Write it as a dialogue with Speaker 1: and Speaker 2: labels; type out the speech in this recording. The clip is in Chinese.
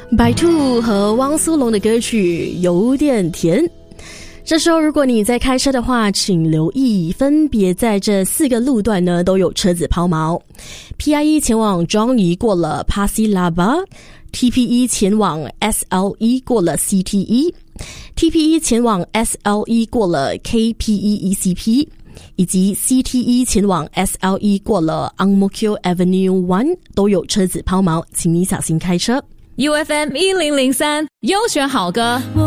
Speaker 1: 白兔和汪苏泷的歌曲有点甜。这时候如果你在开车的话，请留意分别在这4个路段呢都有车子抛锚。 PIE 前往庄宜过了 Pasir Laba， TPE 前往 SLE 过了 CTE， TPE 前往 SLE 过了 KPE ECP， 以及 CTE 前往 SLE 过了 Ang Mo Kio Avenue 1都有车子抛锚，请你小心开车。
Speaker 2: UFM 1003优选好歌。